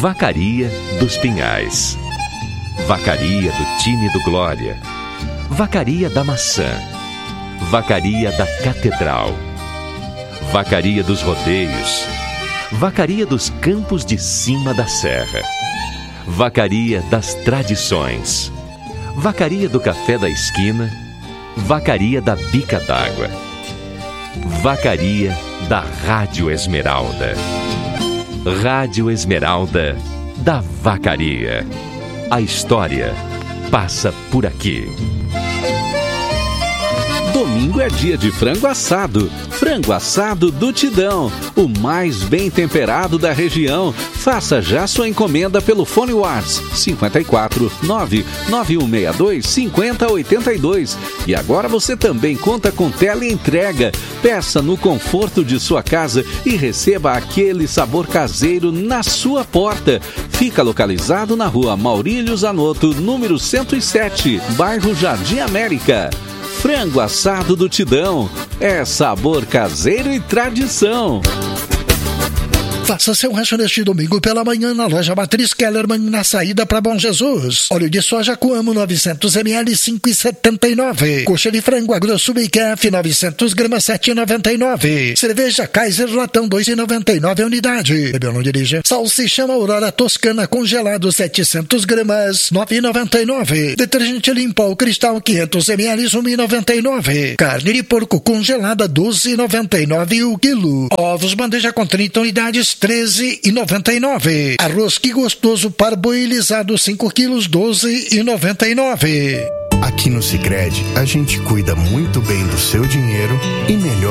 Vacaria dos Pinhais, Vacaria do Tímido Glória, Vacaria da Maçã, Vacaria da Catedral, Vacaria dos Rodeios, Vacaria dos Campos de Cima da Serra, Vacaria das Tradições, Vacaria do Café da Esquina, Vacaria da Bica d'Água, Vacaria da Rádio Esmeralda. Rádio Esmeralda da Vacaria. A história passa por aqui. Domingo é dia de frango assado. Frango assado do Tidão, o mais bem temperado da região. Faça já sua encomenda pelo Fone Whats 54 99162 5082. E agora você também conta com teleentrega. Peça no conforto de sua casa e receba aquele sabor caseiro na sua porta. Fica localizado na rua Maurílio Zanotto, número 107, bairro Jardim América. Frango assado do Tidão. É sabor caseiro e tradição. Faça seu rancho neste domingo pela manhã na loja Matriz Kellerman, na saída para Bom Jesus. Óleo de soja Coamo 900 ml 5,79. Coxa de frango Agrosul BKF 900 gramas 7,99. Cerveja Kaiser latão 2,99 a unidade. Bebeu, não dirija. Salsicha Aurora Toscana congelado 700 gramas 9,99. Detergente Limpol Cristal 500 ml 1,99. Carne de porco congelada 12,99 o quilo. Ovos bandeja com 30 unidades 13,99. Arroz Que Gostoso parboilizado 5 quilos 12,99. Aqui no Sicredi a gente cuida muito bem do seu dinheiro e melhor